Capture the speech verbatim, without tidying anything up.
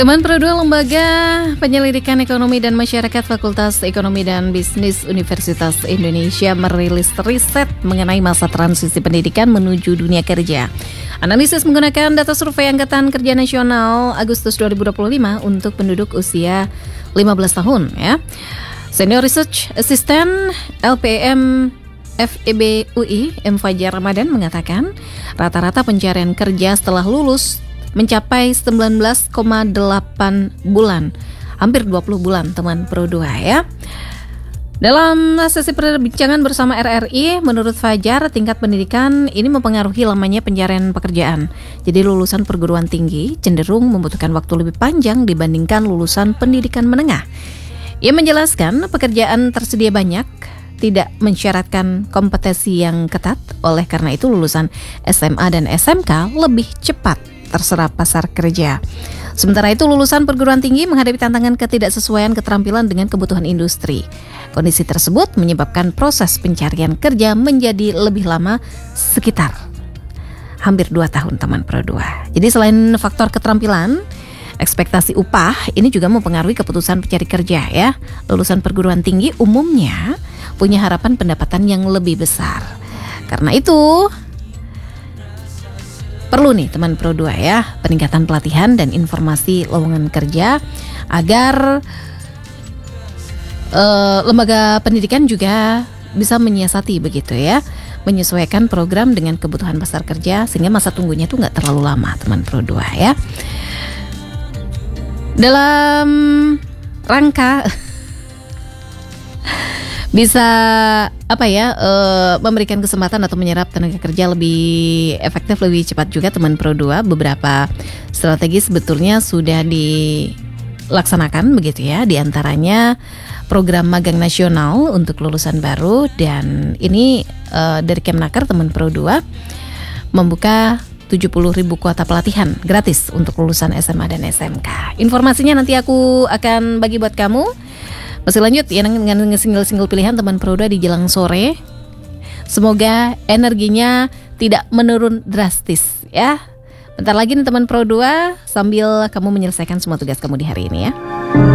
Teman Pro dua Lembaga Penyelidikan Ekonomi dan Masyarakat Fakultas Ekonomi dan Bisnis Universitas Indonesia merilis riset mengenai masa transisi pendidikan menuju dunia kerja. Analisis menggunakan data survei Angkatan Kerja Nasional Agustus dua ribu dua puluh lima untuk penduduk usia lima belas tahun ya. Senior Research Assistant L P M F E B U I M Fajar Ramadan mengatakan rata-rata pencarian kerja setelah lulus mencapai sembilan belas koma delapan bulan, hampir dua puluh bulan teman Pro dua ya. Dalam sesi perbincangan bersama R R I, menurut Fajar, tingkat pendidikan ini mempengaruhi lamanya pencarian pekerjaan. Jadi lulusan perguruan tinggi cenderung membutuhkan waktu lebih panjang dibandingkan lulusan pendidikan menengah. Ia menjelaskan pekerjaan tersedia banyak, tidak mensyaratkan kompetensi yang ketat, oleh karena itu lulusan S M A dan S M K lebih cepat terserap pasar kerja. Sementara itu lulusan perguruan tinggi menghadapi tantangan ketidaksesuaian keterampilan dengan kebutuhan industri. Kondisi tersebut menyebabkan proses pencarian kerja menjadi lebih lama, sekitar hampir dua tahun teman Pro dua. Jadi selain faktor keterampilan, ekspektasi upah ini juga mempengaruhi keputusan pencari kerja ya. Lulusan perguruan tinggi umumnya punya harapan pendapatan yang lebih besar. Karena itu perlu nih teman Pro dua ya, peningkatan pelatihan dan informasi lowongan kerja agar uh, lembaga pendidikan juga bisa menyiasati begitu ya, menyesuaikan program dengan kebutuhan pasar kerja sehingga masa tunggunya itu nggak terlalu lama teman Pro dua ya. Dalam rangka bisa apa ya e, memberikan kesempatan atau menyerap tenaga kerja lebih efektif, lebih cepat juga teman Pro dua, beberapa strategi sebetulnya sudah dilaksanakan begitu ya, diantaranya program magang nasional untuk lulusan baru, dan ini e, dari Kemnaker teman Pro dua membuka tujuh puluh ribu kuota pelatihan gratis untuk lulusan S M A dan S M K. Informasinya nanti aku akan bagi buat kamu. Masih lanjut ya dengan single-single pilihan teman Pro dua di jelang sore. Semoga energinya tidak menurun drastis ya. Bentar lagi nih teman Pro dua, sambil kamu menyelesaikan semua tugas kamu di hari ini ya.